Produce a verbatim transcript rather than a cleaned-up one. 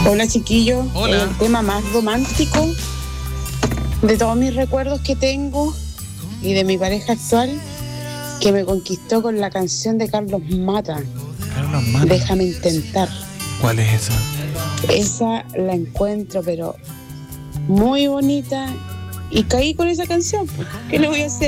Hola, chiquillos. Hola. El tema más romántico de todos mis recuerdos que tengo y de mi pareja actual, que me conquistó con la canción de Carlos Mata, Carlos Mata. Déjame intentar. ¿Cuál es esa? Esa la encuentro, pero muy bonita. Y caí con esa canción. ¿Qué le voy a hacer?